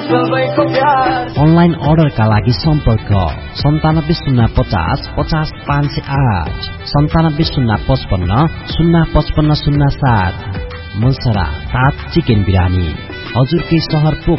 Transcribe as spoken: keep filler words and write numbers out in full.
Online अर्डरका लागि सम्पर्क सन्तानब्बे शून्य पचास पचास पाँच सय आठ सन्तानब्बे शून्य पचपन्न शून्य पचपन्न शून्य सात। मलसरा सात चिकन बिरानी हजुरकै सहर